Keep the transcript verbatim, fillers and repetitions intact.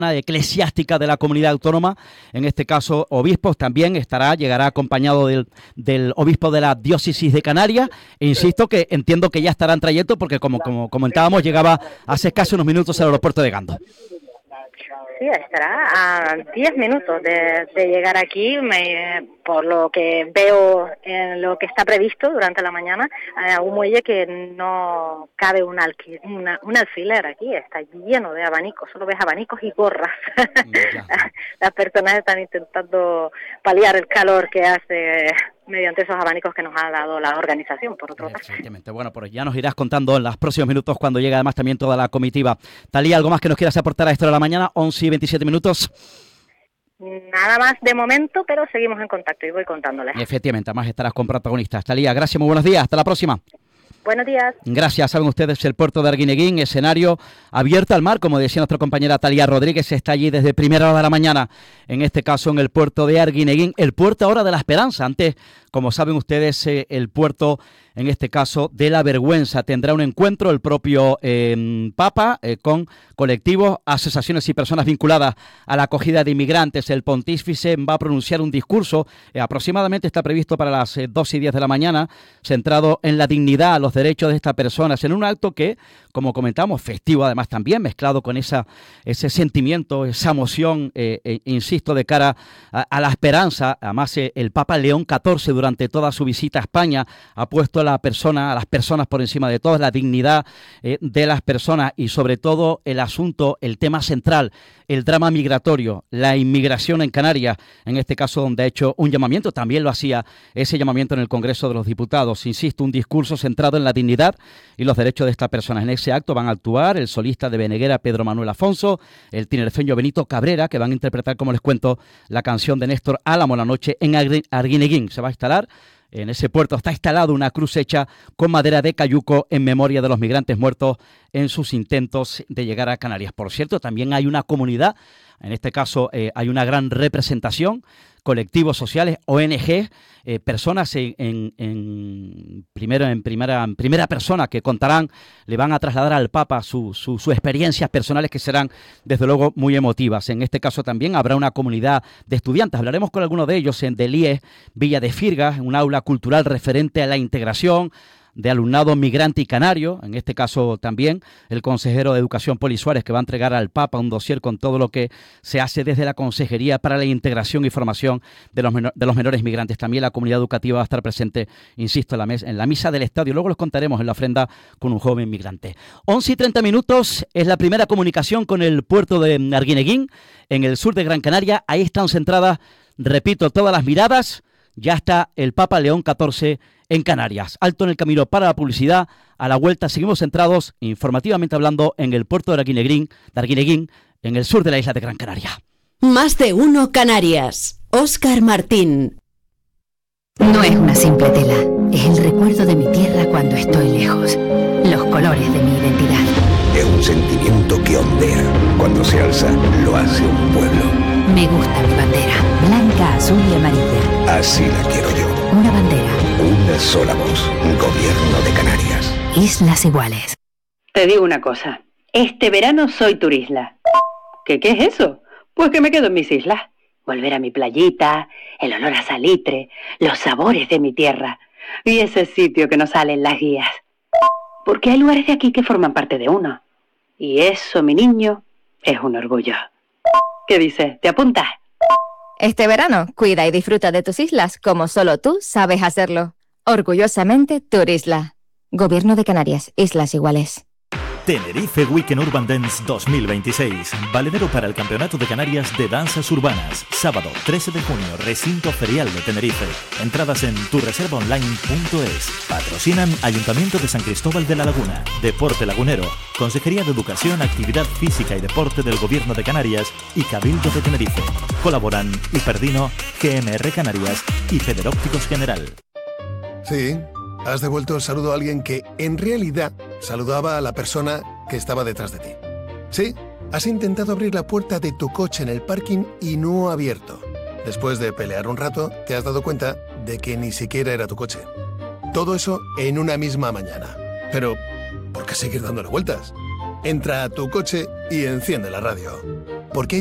eclesiástica de la comunidad autónoma, en este caso obispos, también estará, llegará acompañado del, del obispo de la diócesis de Canarias, e insisto que entiendo que ya estará en trayecto porque como, como comentábamos llegaba hace casi unos minutos al aeropuerto de Gando. Sí, estará a diez minutos de, de llegar aquí, me, por lo que veo en lo que está previsto durante la mañana, a un muelle que no cabe un, alqui, una, un alfiler aquí, está lleno de abanicos, solo ves abanicos y gorras. Las personas están intentando paliar el calor que hace mediante esos abanicos que nos ha dado la organización, por otro lado. Exactamente. Bueno, pues ya nos irás contando en los próximos minutos cuando llegue además también toda la comitiva. Talía, ¿algo más que nos quieras aportar a esto de la mañana? once y veintisiete minutos. Nada más de momento, pero seguimos en contacto y voy contándoles. Efectivamente, además estarás con protagonistas. Talía, gracias, muy buenos días, hasta la próxima. Buenos días. Gracias. Saben ustedes, el puerto de Arguineguín, escenario abierto al mar, como decía nuestra compañera Talía Rodríguez, está allí desde primera hora de la mañana, en este caso en el puerto de Arguineguín, el puerto ahora de la Esperanza. Antes, como saben ustedes, eh, el puerto, en este caso, de la Vergüenza. Tendrá un encuentro el propio eh, Papa eh, con colectivos, asociaciones y personas vinculadas a la acogida de inmigrantes. El pontífice va a pronunciar un discurso, eh, aproximadamente está previsto para las eh, dos y diez de la mañana, centrado en la dignidad, los derechos de estas personas, en un acto que, como comentamos, festivo además también, mezclado con esa ese sentimiento, esa emoción, eh, eh, insisto, de cara a, a la esperanza. Además, eh, el Papa León catorce, durante toda su visita a España, ha puesto a la persona, a las personas por encima de todo, la dignidad eh, de las personas y sobre todo el asunto, el tema central, el drama migratorio, la inmigración en Canarias, en este caso donde ha hecho un llamamiento, también lo hacía ese llamamiento en el Congreso de los Diputados, insisto, un discurso centrado en la dignidad y los derechos de estas personas. En ese acto van a actuar el solista de Beneguera, Pedro Manuel Afonso, el tinerfeño Benito Cabrera, que van a interpretar, como les cuento, la canción de Néstor Álamo, La noche en Arguineguín. Se va a instalar en ese puerto, está instalada una cruz hecha con madera de cayuco en memoria de los migrantes muertos en sus intentos de llegar a Canarias. Por cierto, también hay una comunidad, en este caso eh, hay una gran representación, colectivos sociales, O N G, eh, personas en, en, en, primero, en, primera, en primera persona que contarán, le van a trasladar al Papa sus su, su experiencias personales que serán desde luego muy emotivas. En este caso también habrá una comunidad de estudiantes, hablaremos con algunos de ellos en Delies, Villa de Firgas, un aula cultural referente a la integración de alumnado migrante y canario, en este caso también el consejero de Educación Poli Suárez, que va a entregar al Papa un dossier con todo lo que se hace desde la Consejería para la Integración y Formación de los, menor, de los menores migrantes. También la comunidad educativa va a estar presente, insisto, en la, mes, en la misa del estadio. Luego los contaremos en la ofrenda con un joven migrante. once y treinta minutos es la primera comunicación con el puerto de Arguineguín, en el sur de Gran Canaria. Ahí están centradas, repito, todas las miradas. Ya está el Papa León catorce en Canarias. Alto en el camino para la publicidad. A la vuelta seguimos centrados, informativamente hablando, en el puerto de Arguineguín, de Arguineguín, en el sur de la isla de Gran Canaria. Más de uno Canarias. Óscar Martín. No es una simple tela, es el recuerdo de mi tierra cuando estoy lejos. Los colores de mi identidad. Es un sentimiento que ondea. Cuando se alza, lo hace un pueblo. Me gusta mi bandera, blanca, azul y amarilla. Así la quiero yo. Una bandera. Una sola voz. Gobierno de Canarias. Islas iguales. Te digo una cosa. Este verano soy turisla. ¿Qué, qué es eso? Pues que me quedo en mis islas. Volver a mi playita, el olor a salitre, los sabores de mi tierra. Y ese sitio que nos sale en las guías. Porque hay lugares de aquí que forman parte de uno. Y eso, mi niño, es un orgullo. ¿Qué dices? ¿Te apuntas? Este verano, cuida y disfruta de tus islas como solo tú sabes hacerlo. Orgullosamente, Turisla. Gobierno de Canarias, Islas Iguales. Tenerife Weekend Urban Dance dos mil veintiséis. Valedero para el Campeonato de Canarias de Danzas Urbanas. Sábado trece de junio, Recinto Ferial de Tenerife. Entradas en tu reserva online punto es. Patrocinan Ayuntamiento de San Cristóbal de la Laguna, Deporte Lagunero, Consejería de Educación, Actividad Física y Deporte del Gobierno de Canarias y Cabildo de Tenerife. Colaboran Hiperdino, G M R Canarias y Federópticos General. Sí. Has devuelto el saludo a alguien que, en realidad, saludaba a la persona que estaba detrás de ti. Sí, has intentado abrir la puerta de tu coche en el parking y no ha abierto. Después de pelear un rato, te has dado cuenta de que ni siquiera era tu coche. Todo eso en una misma mañana. Pero, ¿por qué seguir dándole vueltas? Entra a tu coche y enciende la radio. Porque